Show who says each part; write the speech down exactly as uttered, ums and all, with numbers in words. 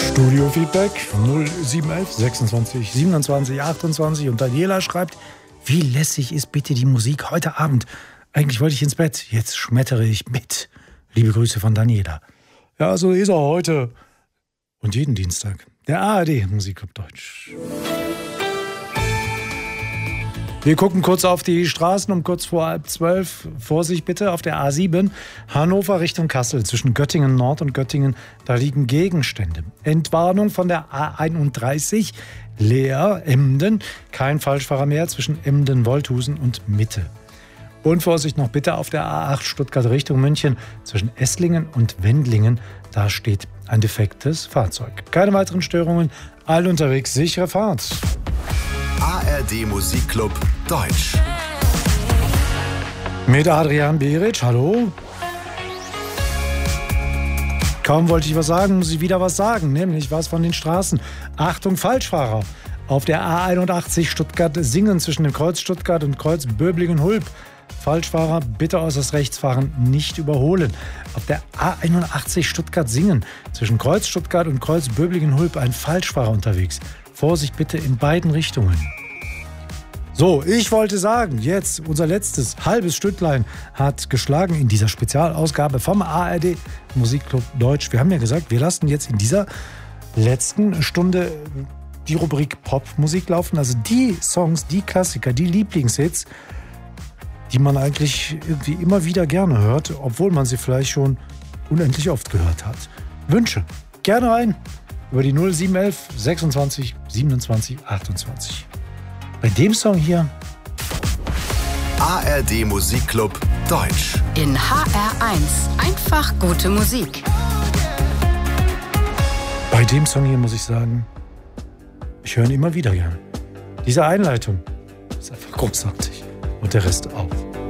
Speaker 1: Studio-Feedback null sieben elf sechsundzwanzig siebenundzwanzig achtundzwanzig und Daniela schreibt, wie lässig ist bitte die Musik heute Abend? Eigentlich wollte ich ins Bett, jetzt schmettere ich mit. Liebe Grüße von Daniela. Ja, so ist er heute und jeden Dienstag. Der A R D Musikclub Deutsch. Wir gucken kurz auf die Straßen um kurz vor halb zwölf. Vorsicht bitte auf der A sieben, Hannover Richtung Kassel, zwischen Göttingen Nord und Göttingen. Da liegen Gegenstände. Entwarnung von der A einunddreißig, Leer, Emden. Kein Falschfahrer mehr zwischen Emden, Wolthusen und Mitte. Und Vorsicht noch bitte auf der A acht Stuttgart Richtung München, zwischen Esslingen und Wendlingen. Da steht ein defektes Fahrzeug. Keine weiteren Störungen, all unterwegs, sichere Fahrt.
Speaker 2: A R D Musikclub Deutsch.
Speaker 1: Mit Adrian Beric, hallo. Kaum wollte ich was sagen, muss ich wieder was sagen, nämlich was von den Straßen. Achtung, Falschfahrer. Auf der A einundachtzig Stuttgart-Singen zwischen dem Kreuz Stuttgart und Kreuz Böblingen-Hulb. Falschfahrer bitte äußerst rechts fahren, nicht überholen. Auf der A einundachtzig Stuttgart-Singen zwischen Kreuz Stuttgart und Kreuz Böblingen-Hulb ein Falschfahrer unterwegs. Vorsicht bitte in beiden Richtungen. So, ich wollte sagen, jetzt unser letztes halbes Stücklein hat geschlagen in dieser Spezialausgabe vom A R D Musikclub Deutsch. Wir haben ja gesagt, wir lassen jetzt in dieser letzten Stunde die Rubrik Popmusik laufen. Also die Songs, die Klassiker, die Lieblingshits, die man eigentlich irgendwie immer wieder gerne hört, obwohl man sie vielleicht schon unendlich oft gehört hat. Wünsche gerne rein über die null sieben elf sechsundzwanzig siebenundzwanzig achtundzwanzig. Bei dem Song hier
Speaker 2: A R D Musikclub Deutsch.
Speaker 3: In H R eins. Einfach gute Musik.
Speaker 1: Bei dem Song hier muss ich sagen, ich höre ihn immer wieder gern. Diese Einleitung ist einfach großartig. Und der Rest auch.